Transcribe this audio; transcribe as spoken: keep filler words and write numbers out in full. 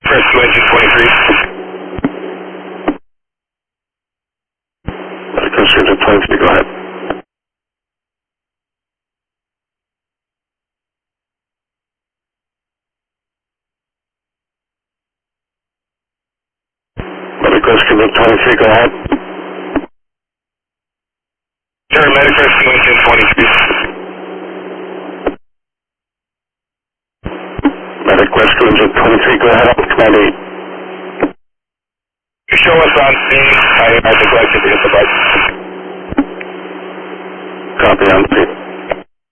Rescue engine twenty-three. Medic Rescue engine twenty-three, go ahead. Medic Rescue engine twenty-three, go ahead. Sure, Medic Rescue engine twenty-three. Medic Rescue engine twenty-three.